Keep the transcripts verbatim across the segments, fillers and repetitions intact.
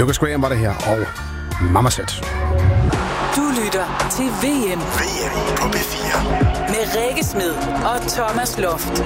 Lucas Graham var det her, og Mama Set. Du lytter til V M. V M på B fire. Med Rikke Smed og Thomas Loft.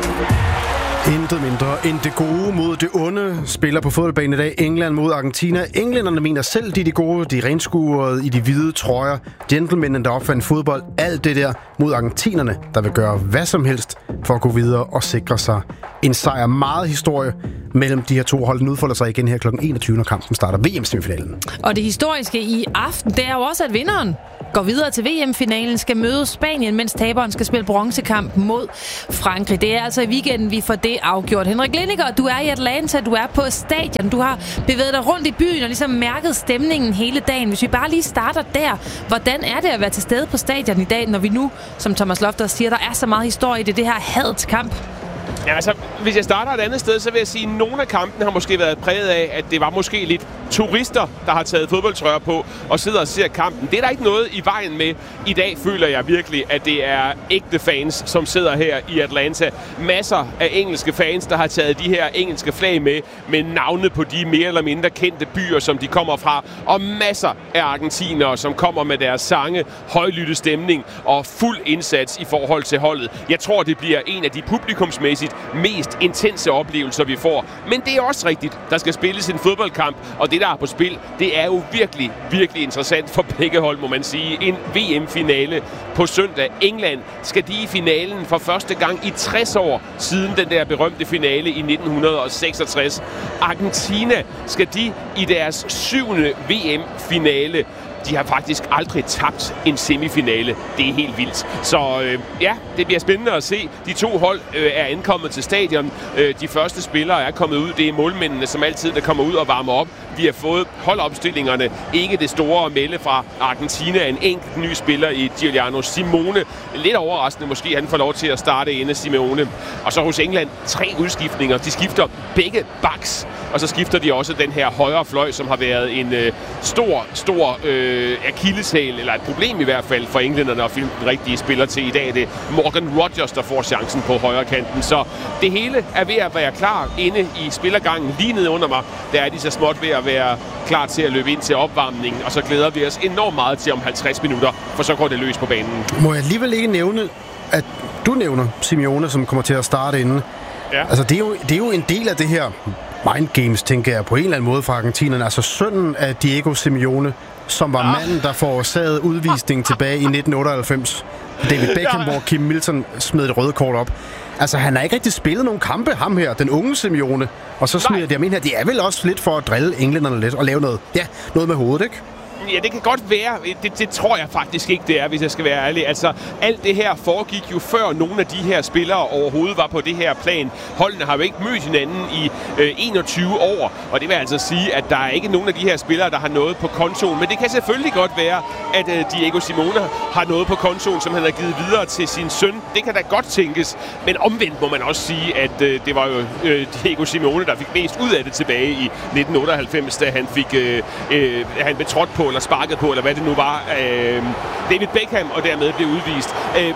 Intet mindre end det gode mod det onde spiller på fodboldbanen i dag. England mod Argentina. Englænderne mener selv, de er de gode. De er renskuede i de hvide trøjer. Gentlemenene, der opfandt fodbold. Alt det der mod argentinerne, der vil gøre hvad som helst for at gå videre og sikre sig en sejr. Meget historie mellem de her to hold. Den udfolder sig igen her klokken enogtyve, når kampen starter. V M-semifinalen. Og det historiske i aften, det er jo også, at vinderen går videre til V M-finalen, skal møde Spanien, mens taberen skal spille bronzekamp mod Frankrig. Det er altså i weekenden, vi får det afgjort. Henrik Lindiger, du er i Atlanta, du er på stadion, du har bevæget dig rundt i byen og ligesom mærket stemningen hele dagen. Hvis vi bare lige starter der, hvordan er det at være til stede på stadion i dag, når vi nu, som Thomas Lofter siger, der er så meget historie i det, det her hadets kamp? Ja, altså, hvis jeg starter et andet sted, så vil jeg sige, at nogle af kampene har måske været præget af, at det var måske lidt turister, der har taget fodboldtrøjer på og sidder og ser kampen. Det er der ikke noget i vejen med. I dag føler jeg virkelig, at det er ægte fans, som sidder her i Atlanta. Masser af engelske fans, der har taget de her engelske flag med, med navne på de mere eller mindre kendte byer, som de kommer fra. Og masser af argentinere, som kommer med deres sange, højlytte stemning og fuld indsats i forhold til holdet. Jeg tror, det bliver en af de publikumsmæssigt mest intense oplevelser, vi får. Men det er også rigtigt. Der skal spilles en fodboldkamp, og det, der er på spil, det er jo virkelig, virkelig interessant for begge hold, må man sige. En V M-finale på søndag. England skal de i finalen for første gang i tres år siden den der berømte finale i nitten seksogtres. Argentina skal de i deres syvende V M-finale. De har faktisk aldrig tabt en semifinale. Det er helt vildt. Så øh, ja, det bliver spændende at se. De to hold øh, er ankommet til stadion. Øh, de første spillere er kommet ud. Det er målmændene, som altid, der kommer ud og varmer op. Vi har fået holdopstillingerne. Ikke det store at melde fra Argentina. En enkelt ny spiller i Giuliano Simone. Lidt overraskende måske, han får lov til at starte inde Simone. Og så hos England tre udskiftninger. De skifter begge backs. Og så skifter de også den her højre fløj, som har været en øh, stor, stor øh, akilleshæl, eller et problem i hvert fald for englænderne at finde den rigtige spiller til. I dag er det Morgan Rogers, der får chancen på højre kanten. Så det hele er ved at være klar inde i spillergangen. Lige nede under mig, der er de så småt ved at være klar til at løbe ind til opvarmningen. Og så glæder vi os enormt meget til om halvtreds minutter, for så går det løs på banen. Må jeg alligevel ikke nævne, at du nævner Simeone, som kommer til at starte inden. Ja. Altså, det er, jo, det er jo en del af det her mind games, tænker jeg, på en eller anden måde fra argentinerne. Altså sønnen af Diego Simeone, som var ja. manden, der forårsagede udvisning tilbage i nitten otteoghalvfems. David Beckham, ja. hvor Kim Milton smed et rødt kort op. Altså, han har ikke rigtig spillet nogen kampe, ham her, den unge Simeone. Og så smider de ham ind her. Det er vel også lidt for at drille englænderne lidt og lave noget, ja, noget med hovedet, ikke? Ja, det kan godt være. Det, det tror jeg faktisk ikke, det er, hvis jeg skal være ærlig. Altså, alt det her foregik jo før nogle af de her spillere overhovedet var på det her plan. Holdene har jo ikke mødt hinanden i øh, enogtyve år, og det vil altså sige, at der er ikke nogen af de her spillere, der har noget på kontoen. Men det kan selvfølgelig godt være, at øh, Diego Simone har noget på kontoen, som han har givet videre til sin søn. Det kan da godt tænkes. Men omvendt må man også sige, at øh, det var jo øh, Diego Simone, der fik mest ud af det tilbage i nitten otteoghalvfems, da han fik øh, øh, han betrådt på eller sparket på, eller hvad det nu var, øh, David Beckham, og dermed blev udvist. Øh,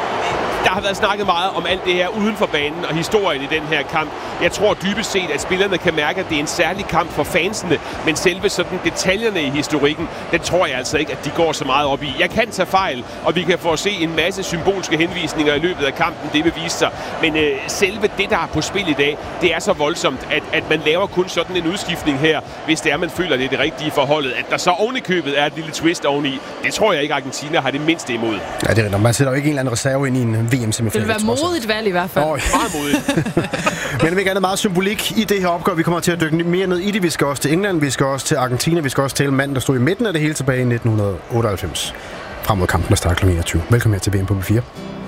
Der har været snakket meget om alt det her uden for banen og historien i den her kamp. Jeg tror dybest set, at spillerne kan mærke, at det er en særlig kamp for fansene, men selve sådan detaljerne i historikken, den tror jeg altså ikke, at de går så meget op i. Jeg kan tage fejl, og vi kan få at se en masse symbolske henvisninger i løbet af kampen, det vil vise sig. Men øh, selve det, der er på spil i dag, det er så voldsomt, at, at man laver kun sådan en udskiftning her, hvis det er, man føler, det er det rigtige forholdet. At der så oven i købet er et lille twist oveni, det tror jeg ikke, Argentina har det mindste imod. Ja, det er rigtigt. Man sætter jo ikke en eller anden reserve ind i en V M-semifinale. Det vil være modigt valg i hvert fald. Oh, meget modigt. Men vi kan have meget symbolik i det her opgør. Vi kommer til at dykke mere ned i det. Vi skal også til England, vi skal også til Argentina, vi skal også til manden, der stod i midten af det hele tilbage i nitten otteoghalvfems. Frem mod kampen, der starter klokken enogtyve. Velkommen her til V M på B fire.